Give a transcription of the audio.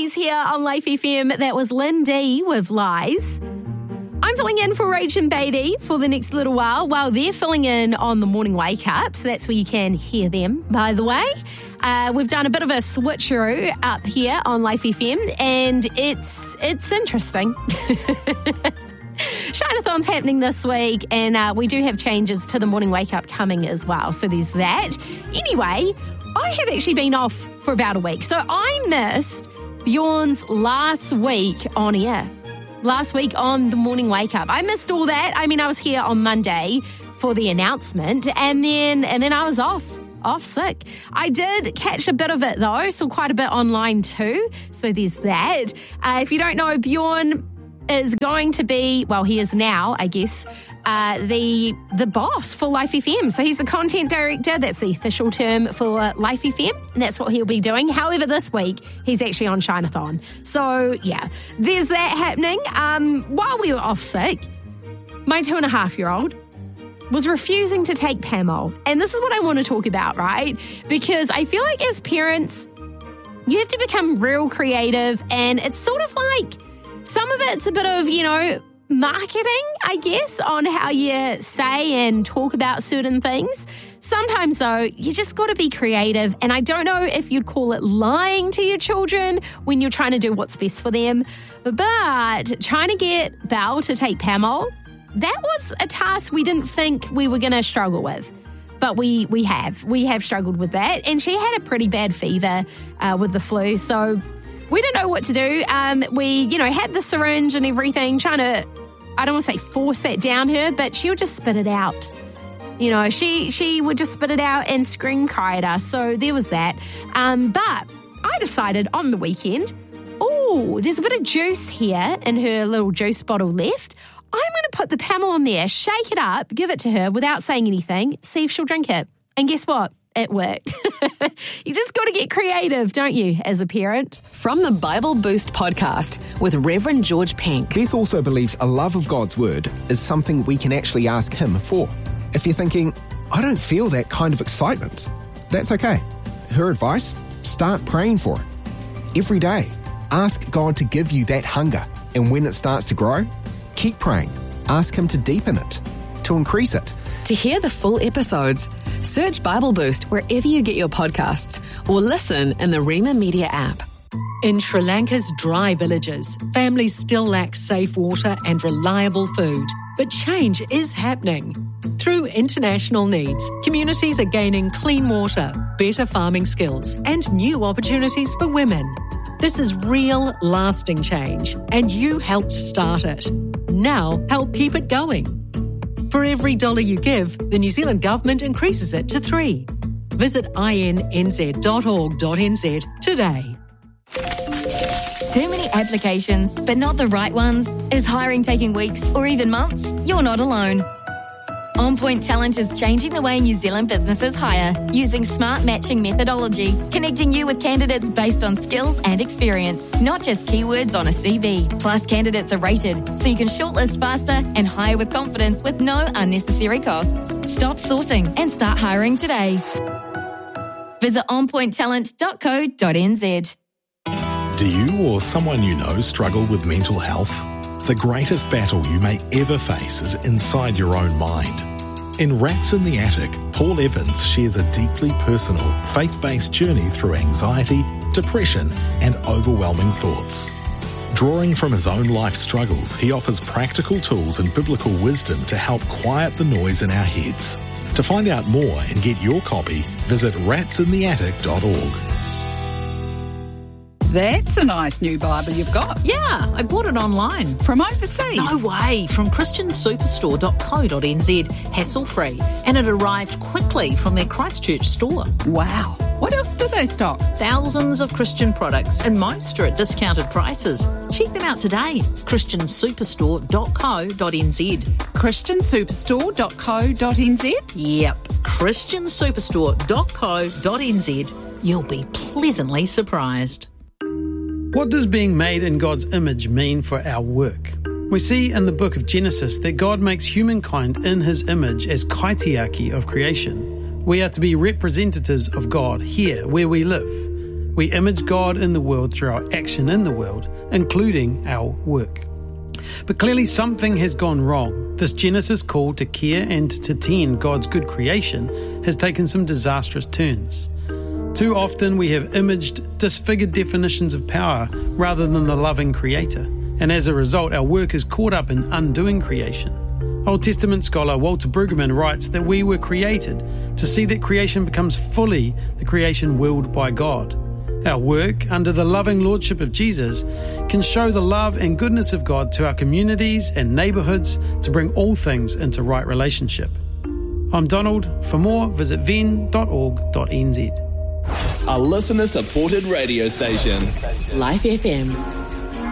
Lies here on Life FM. That was Lynn D with Lies. I'm filling in for Rach and Beatty for the next little while they're filling in on the morning wake up. So that's where you can hear them, by the way. We've done a bit of a switcheroo up here on Life FM, and it's interesting. Shine-a-thon's happening this week, and we do have changes to the morning wake up coming as well. So there's that. Anyway, I have actually been off for about a week. So I missed Bjorn's last week on air. Last week on the morning wake up. I missed all that. I mean, I was here on Monday for the announcement, and then I was off sick. I did catch a bit of it though, so quite a bit online too. So there's that. If you don't know, Bjorn is going to be, well, he is now, I guess, the boss for Life FM. So he's the content director. That's the official term for Life FM, and that's what he'll be doing. However, this week, he's actually on Shine-a-thon. So, yeah, there's that happening. While we were off sick, my 2.5-year-old was refusing to take Pamol. And this is what I want to talk about, right? Because I feel like as parents, you have to become real creative, and it's sort of like some of it's a bit of, marketing, I guess, on how you say and talk about certain things. Sometimes, though, you just got to be creative. And I don't know if you'd call it lying to your children when you're trying to do what's best for them. But trying to get Belle to take Pamol, that was a task we didn't think we were going to struggle with. But we have struggled with that. And she had a pretty bad fever with the flu. So we didn't know what to do. We, had the syringe and everything, trying to, I don't want to say force that down her, but she would just spit it out. She would just spit it out and scream cry at us. So there was that. But I decided on the weekend, there's a bit of juice here in her little juice bottle left. I'm going to put the Pamol in there, shake it up, give it to her without saying anything, see if she'll drink it. And guess what? It worked. You just got to get creative, don't you, as a parent? From the Bible Boost podcast with Reverend George Pink. Beth also believes a love of God's word is something we can actually ask him for. If you're thinking, I don't feel that kind of excitement, that's okay. Her advice, start praying for it. Every day, ask God to give you that hunger. And when it starts to grow, keep praying. Ask him to deepen it, to increase it. To hear the full episodes, search Bible Boost wherever you get your podcasts or listen in the Rema Media app. In Sri Lanka's dry villages, families still lack safe water and reliable food. But change is happening. Through international needs, communities are gaining clean water, better farming skills, and new opportunities for women. This is real, lasting change, and you helped start it. Now, help keep it going. For every $1 you give, the New Zealand Government increases it to 3. Visit innz.org.nz today. Too many applications, but not the right ones? Is hiring taking weeks or even months? You're not alone. On Point Talent is changing the way New Zealand businesses hire, using smart matching methodology, connecting you with candidates based on skills and experience, not just keywords on a CV. Plus, candidates are rated, so you can shortlist faster and hire with confidence with no unnecessary costs. Stop sorting and start hiring today. Visit onpointtalent.co.nz. Do you or someone you know struggle with mental health? The greatest battle you may ever face is inside your own mind. In Rats in the Attic, Paul Evans shares a deeply personal, faith-based journey through anxiety, depression, and overwhelming thoughts. Drawing from his own life struggles, he offers practical tools and biblical wisdom to help quiet the noise in our heads. To find out more and get your copy, visit ratsintheattic.org. That's a nice new Bible you've got. Yeah, I bought it online. From overseas? No way, from christiansuperstore.co.nz, hassle-free. And it arrived quickly from their Christchurch store. Wow. What else do they stock? Thousands of Christian products, and most are at discounted prices. Check them out today, christiansuperstore.co.nz. christiansuperstore.co.nz? Yep, christiansuperstore.co.nz. You'll be pleasantly surprised. What does being made in God's image mean for our work? We see in the book of Genesis that God makes humankind in his image as kaitiaki of creation. We are to be representatives of God here where we live. We image God in the world through our action in the world, including our work. But clearly something has gone wrong. This Genesis call to care and to tend God's good creation has taken some disastrous turns. Too often we have imaged disfigured definitions of power rather than the loving Creator, and as a result our work is caught up in undoing creation. Old Testament scholar Walter Brueggemann writes that we were created to see that creation becomes fully the creation willed by God. Our work, under the loving lordship of Jesus, can show the love and goodness of God to our communities and neighbourhoods to bring all things into right relationship. I'm Donald. For more, visit ven.org.nz. A listener-supported radio station. Life FM.